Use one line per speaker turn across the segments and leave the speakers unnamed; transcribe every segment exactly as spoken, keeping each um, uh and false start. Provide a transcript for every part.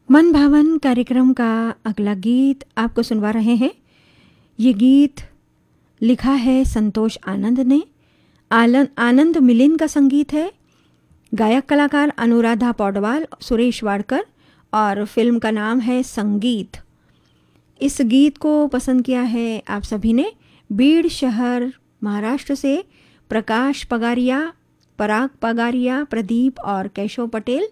मन भावन कार्यक्रम का अगला गीत आपको सुनवा रहे हैं। ये गीत लिखा है संतोष आनंद ने, आलन आनंद मिलिन का संगीत है। गायक कलाकार अनुराधा पौडवाल, सुरेश वाडकर और फिल्म का नाम है संगीत। इस गीत को पसंद किया है आप सभी ने बीड़ शहर महाराष्ट्र से प्रकाश पगारिया, पराग पगारिया, प्रदीप और केशव पटेल।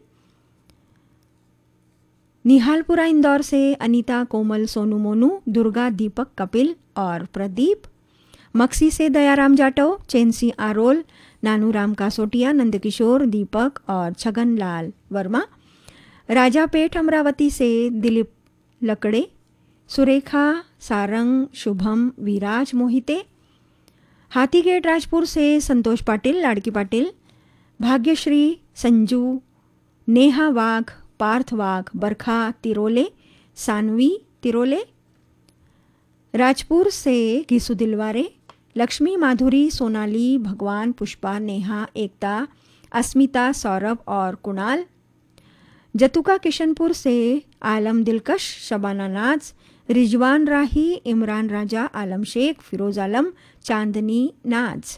निहालपुरा इंदौर से अनीता, कोमल, सोनू मोनू, दुर्गा, दीपक, कपिल और प्रदीप। मक्सी से दयाराम जाटव, चैनसी आरोल, नानूराम कासोटिया, नंदकिशोर, दीपक और छगन लाल वर्मा। राजापेठ अमरावती से दिलीप लकड़े, सुरेखा, सारंग, शुभम, विराज मोहिते। हाथीगेट राजपुर से संतोष पाटिल, लाड़की पाटिल, भाग्यश्री, संजू, नेहा वाघ, पार्थ वाघ, बरखा तिरोले, सानवी तिरोले। राजपुर से घिसु दिलवारे, लक्ष्मी, माधुरी, सोनाली, भगवान, पुष्पा, नेहा, एकता, अस्मिता, सौरभ और कुणाल। जतुका किशनपुर से आलम दिलकश, शबाना नाज, रिजवान राही, इमरान राजा, आलम शेख, फिरोज आलम, चांदनी नाज।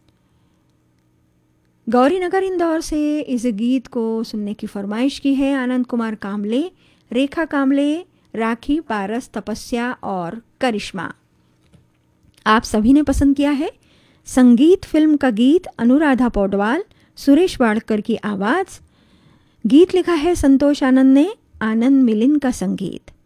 गौरीनगर इंदौर से इस गीत को सुनने की फरमाइश की है आनंद कुमार कामले, रेखा कामले, राखी, पारस, तपस्या और करिश्मा। आप सभी ने पसंद किया है। संगीत फिल्म का गीत अनुराधा पौडवाल, सुरेश वाडकर की आवाज़। गीत लिखा है संतोष आनंद ने, आनंद मिलिन का संगीत।